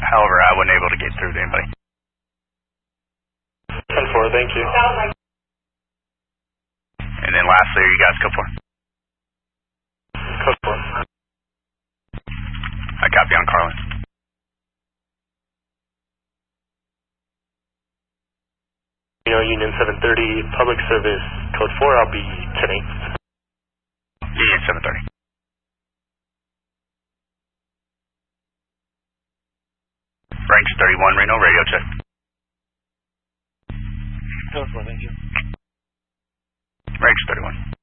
However, I wasn't able to get through to anybody. 10-4, thank you. And then lastly, you guys code 4. Code 4. I copy on Carlin. Union 730, public service, code 4, I'll be 10-8. Union 730. Ranks 31, Reno, radio check. Code 4, thank you. Ranks 31.